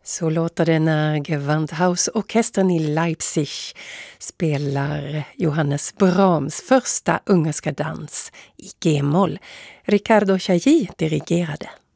Så låter det när Gewandhausorkestern i Leipzig spelar Johannes Brahms första ungerska dans i G-moll. Riccardo Chailly dirigerade.